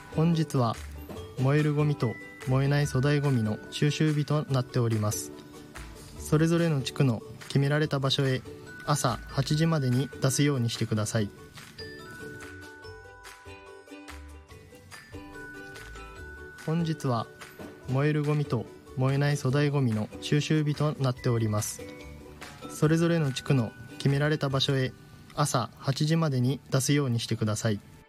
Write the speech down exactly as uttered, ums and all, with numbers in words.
本日は燃えるゴミと燃えない粗大ゴミの収集日となっております。それぞれの地区の決められた場所へ朝はちじまでに出すようにしてください。本日は燃えるゴミと燃えない粗大ゴミの収集日となっております。それぞれの地区の決められた場所へ朝はちじまでに出すようにしてください。